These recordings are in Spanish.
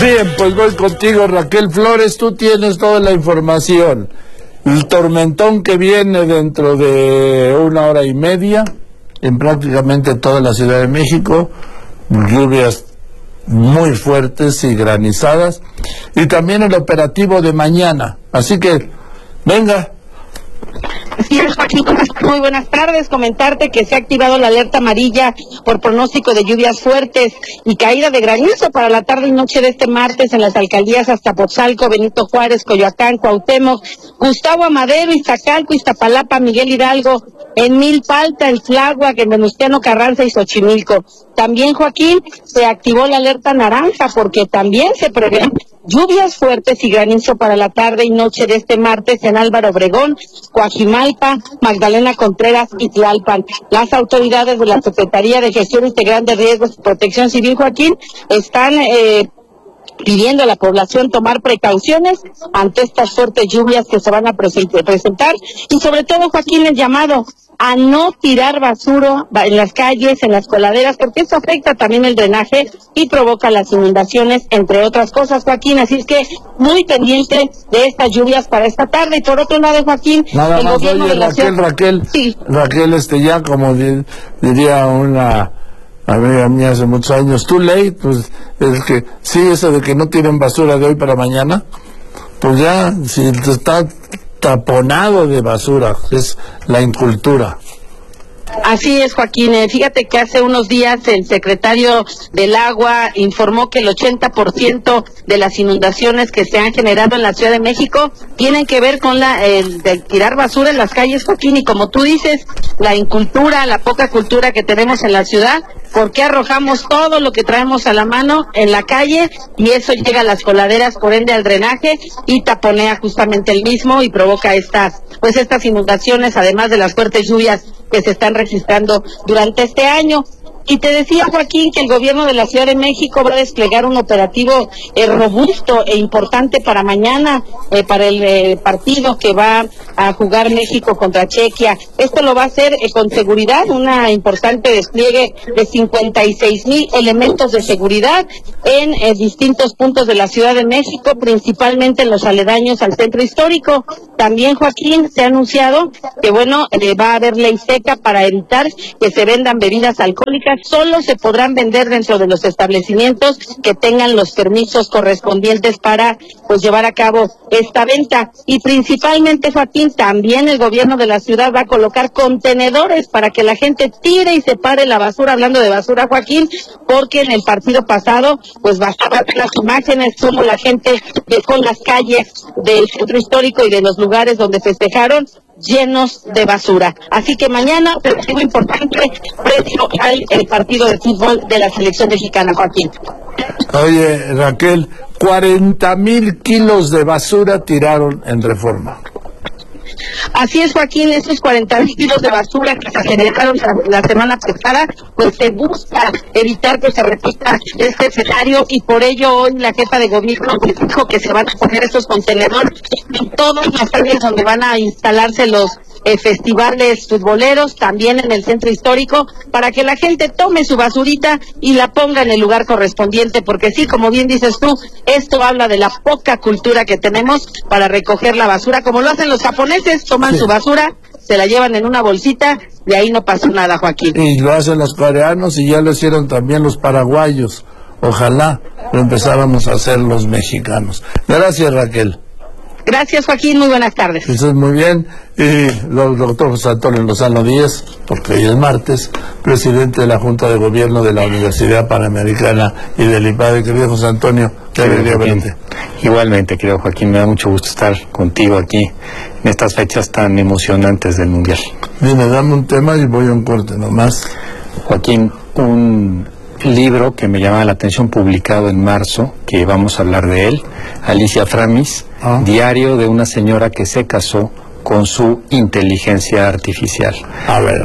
Bien, pues voy contigo, Raquel Flores, tú tienes toda la información. El tormentón que viene dentro de 1 hora y media en prácticamente toda la Ciudad de México, lluvias muy fuertes y granizadas, y también el operativo de mañana. Así que, venga. Así es, Joaquín, muy buenas tardes. Comentarte que se ha activado la alerta amarilla por pronóstico de lluvias fuertes y caída de granizo para la tarde y noche de este martes en las alcaldías Azcapotzalco, Benito Juárez, Coyoacán, Cuauhtémoc, Gustavo Amadero, Iztacalco, Iztapalapa, Miguel Hidalgo, en Milpalta, en Tláhuac, en Venustiano Carranza y Xochimilco. También, Joaquín, se activó la alerta naranja porque también se prevén lluvias fuertes y granizo para la tarde y noche de este martes en Álvaro Obregón, Coajimalpa, Magdalena Contreras y Tlalpan. Las autoridades de la Secretaría de Gestión Integral de Riesgos y Protección Civil, Joaquín, están pidiendo a la población tomar precauciones ante estas fuertes lluvias que se van a presentar y sobre todo, Joaquín, el llamado a no tirar basura en las calles, en las coladeras, porque eso afecta también el drenaje y provoca las inundaciones, entre otras cosas, Joaquín. Así es que muy pendiente de estas lluvias para esta tarde. Y por otro lado, Joaquín, nada el más, gobierno oye, de la ciudad... Raquel, sí. Raquel, ya como diría una amiga mía hace muchos años, too late, pues es que sí, eso de que no tienen basura de hoy para mañana, pues ya, si está taponado de basura, es la incultura. Así es, Joaquín. Fíjate que hace unos días el secretario del Agua informó que el 80% de las inundaciones que se han generado en la Ciudad de México tienen que ver con de tirar basura en las calles, Joaquín, y como tú dices, la incultura, la poca cultura que tenemos en la ciudad, porque arrojamos todo lo que traemos a la mano en la calle y eso llega a las coladeras, por ende al drenaje, y taponea justamente el mismo y provoca estas inundaciones, además de las fuertes lluvias que se están registrando durante este año. Y te decía, Joaquín, que el gobierno de la Ciudad de México va a desplegar un operativo robusto e importante para mañana, para el partido que va a jugar México contra Chequia. Esto lo va a hacer con seguridad, una importante despliegue de 56,000 elementos de seguridad en distintos puntos de la Ciudad de México, principalmente en los aledaños al centro histórico. También, Joaquín, se ha anunciado que, va a haber ley seca para evitar que se vendan bebidas alcohólicas. Solo se podrán vender dentro de los establecimientos que tengan los permisos correspondientes para llevar a cabo esta venta. Y principalmente, Joaquín, también el gobierno de la ciudad va a colocar contenedores para que la gente tire y separe la basura. Hablando de basura, Joaquín, porque en el partido pasado bastaban las imágenes como la gente dejó las calles del centro histórico y de los lugares donde festejaron llenos de basura. Así que mañana, operativo importante previo al partido de fútbol de la selección mexicana, Joaquín. Oye, Raquel, 40,000 kilos de basura tiraron en Reforma. Así es, Joaquín, esos 40,000 kilos de basura que se generaron la semana pasada, se busca evitar que se repita este escenario, y por ello hoy la jefa de gobierno dijo que se van a poner estos contenedores en todas las áreas donde van a instalarse los festivales futboleros, también en el centro histórico, para que la gente tome su basurita y la ponga en el lugar correspondiente, porque sí, como bien dices tú, esto habla de la poca cultura que tenemos para recoger la basura, como lo hacen los japoneses, toman su basura, se la llevan en una bolsita, de ahí no pasó nada, Joaquín. Y lo hacen los coreanos y ya lo hicieron también los paraguayos. Ojalá lo empezáramos a hacer los mexicanos. Gracias, Raquel. Gracias, Joaquín, muy buenas tardes. Eso es muy bien. Y el doctor José Antonio Lozano Díaz, porque hoy es martes, presidente de la Junta de Gobierno de la Universidad Panamericana y del IPADE. Querido José Antonio, qué alegría verte. Igualmente, querido Joaquín, me da mucho gusto estar contigo aquí en estas fechas tan emocionantes del Mundial. Dime, dame un tema y voy a un corte nomás. Joaquín, un libro que me llama la atención, publicado en marzo, que vamos a hablar de él, Alicia Framis, Diario de una señora que se casó con su inteligencia artificial. A ver.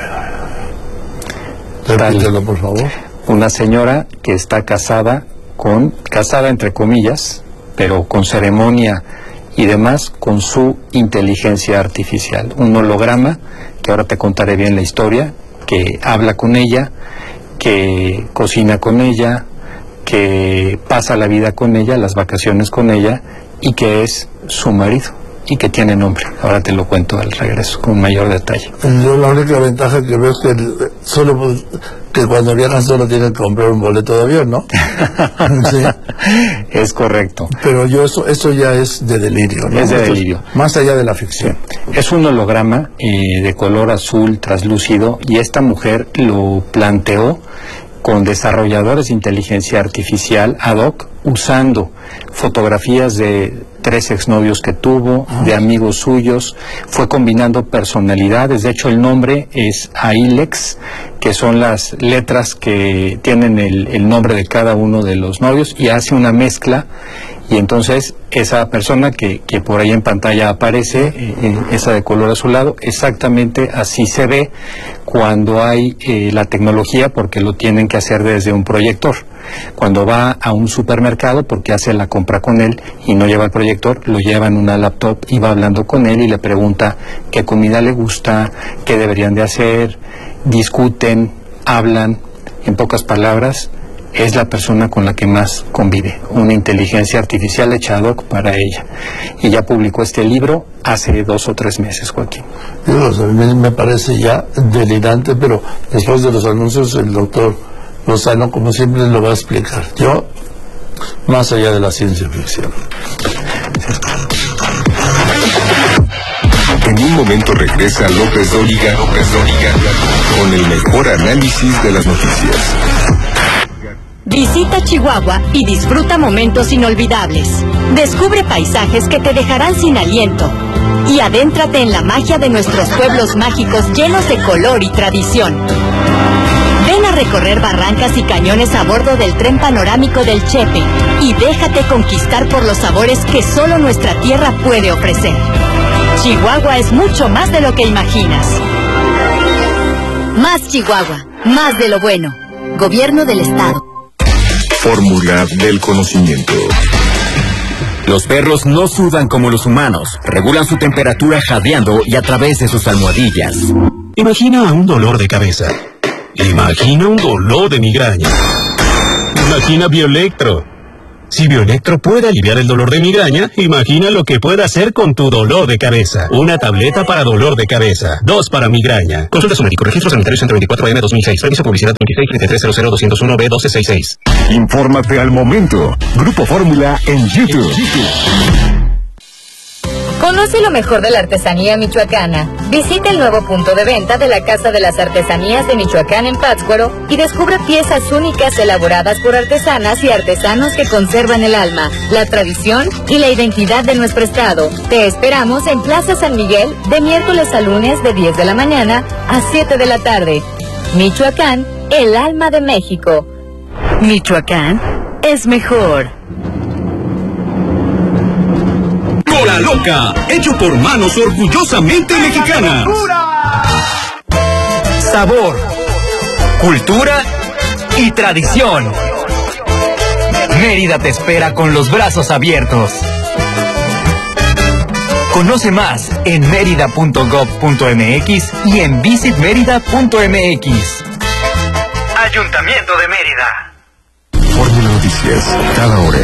Repítelo, por favor. Una señora que está casada entre comillas, pero con ceremonia y demás, con su inteligencia artificial. Un holograma, que ahora te contaré bien la historia, que habla con ella, que cocina con ella, que pasa la vida con ella, las vacaciones con ella, y que es su marido, y que tiene nombre. Ahora te lo cuento al regreso, con mayor detalle. Yo la única ventaja que veo es que cuando viajan solo tienen que comprar un boleto de avión, ¿no? Sí. Es correcto. Pero eso ya es de delirio, ¿no? Es de delirio. Más allá de la ficción. Es un holograma de color azul translúcido, y esta mujer lo planteó con desarrolladores de inteligencia artificial ad hoc, usando fotografías de 3 exnovios que tuvo, de amigos suyos. Fue combinando personalidades. De hecho, el nombre es Ailex, que son las letras que tienen el nombre de cada uno de los novios, y hace una mezcla. Y entonces esa persona que por ahí en pantalla aparece, esa de color azulado, exactamente así se ve cuando hay la tecnología, porque lo tienen que hacer desde un proyector. Cuando va a un supermercado, porque hace la compra con él y no lleva el proyector, lo lleva en una laptop y va hablando con él y le pregunta qué comida le gusta, qué deberían de hacer, discuten, hablan. En pocas palabras, es la persona con la que más convive, una inteligencia artificial hecha ad hoc para ella. Y ya publicó este libro hace 2 o 3 meses, Joaquín. Digo, a mí me parece ya delirante, pero después de los anuncios el doctor Lozano, como siempre, lo va a explicar. Yo, más allá de la ciencia ficción. En un momento regresa López Dóriga con el mejor análisis de las noticias. Visita Chihuahua y disfruta momentos inolvidables. Descubre paisajes que te dejarán sin aliento. Y adéntrate en la magia de nuestros pueblos mágicos llenos de color y tradición. Ven a recorrer barrancas y cañones a bordo del tren panorámico del Chepe y déjate conquistar por los sabores que solo nuestra tierra puede ofrecer. Chihuahua es mucho más de lo que imaginas. Más Chihuahua, más de lo bueno. Gobierno del Estado. Fórmula del conocimiento. Los perros no sudan como los humanos. Regulan su temperatura jadeando y a través de sus almohadillas. Imagina un dolor de cabeza. Imagina un dolor de migraña. Imagina Bioelectro. Si Bioelectro puede aliviar el dolor de migraña, imagina lo que puede hacer con tu dolor de cabeza. Una tableta para dolor de cabeza, 2 para migraña. Consulta a su médico. Registro sanitario 124 AM 2006. Permiso publicidad 26-3300-201-B1266. Infórmate al momento. Grupo Fórmula en YouTube. Conoce lo mejor de la artesanía michoacana. Visita el nuevo punto de venta de la Casa de las Artesanías de Michoacán en Pátzcuaro y descubre piezas únicas elaboradas por artesanas y artesanos que conservan el alma, la tradición y la identidad de nuestro estado. Te esperamos en Plaza San Miguel de miércoles a lunes de 10 de la mañana a 7 de la tarde. Michoacán, el alma de México. Michoacán es mejor. Cola Loca, hecho por manos orgullosamente mexicanas. Sabor, cultura y tradición. Mérida te espera con los brazos abiertos. Conoce más en merida.gov.mx y en visitmerida.mx. Ayuntamiento de Mérida. Fórmula Noticias, cada hora.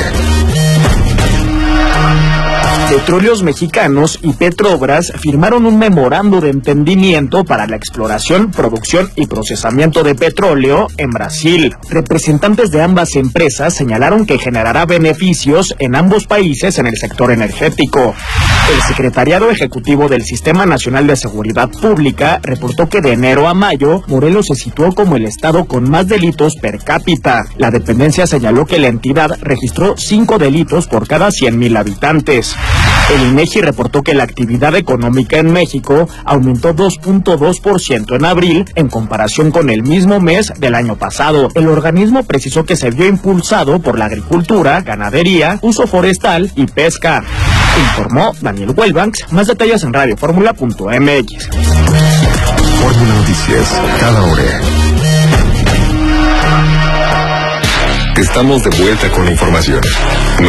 Petróleos Mexicanos y Petrobras firmaron un memorando de entendimiento para la exploración, producción y procesamiento de petróleo en Brasil. Representantes de ambas empresas señalaron que generará beneficios en ambos países en el sector energético. El Secretariado Ejecutivo del Sistema Nacional de Seguridad Pública reportó que de enero a mayo, Morelos se situó como el estado con más delitos per cápita. La dependencia señaló que la entidad registró 5 delitos por cada 100,000 habitantes. El INEGI reportó que la actividad económica en México aumentó 2.2% en abril en comparación con el mismo mes del año pasado. El organismo precisó que se vio impulsado por la agricultura, ganadería, uso forestal y pesca. Informó Daniel Huelbanks. Más detalles en radioformula.mx. Fórmula Noticias, cada hora. Estamos de vuelta con la información. No